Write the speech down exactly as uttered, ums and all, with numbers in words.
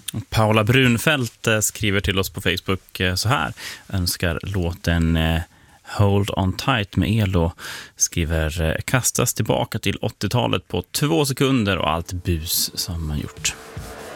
Paula Brunfeldt skriver till oss på Facebook så här. Önskar låten Hold On Tight med Elo. Skriver kastas tillbaka till åttiotalet på två sekunder och allt bus som man gjort.